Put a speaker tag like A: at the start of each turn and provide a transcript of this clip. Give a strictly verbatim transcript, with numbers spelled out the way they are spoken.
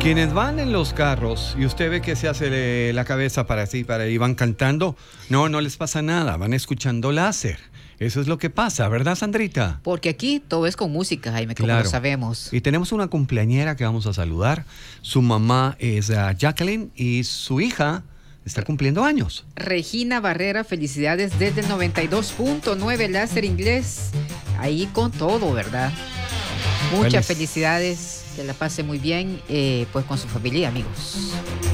A: Quienes van en los carros y usted ve que se hace la cabeza para así, para y van cantando, no, no les pasa nada, van escuchando láser. Eso es lo que pasa, ¿verdad, Sandrita?
B: Porque aquí todo es con música, Jaime, como
A: Claro.
B: lo sabemos.
A: Y tenemos una cumpleañera que vamos a saludar. Su mamá es uh, Jacqueline y su hija está cumpliendo años.
B: Regina Barrera, felicidades desde el noventa y dos punto nueve Láser Inglés. Ahí con todo, ¿verdad? Muchas
A: Feliz.
B: felicidades, que la pase muy bien, eh, pues con su familia y amigos.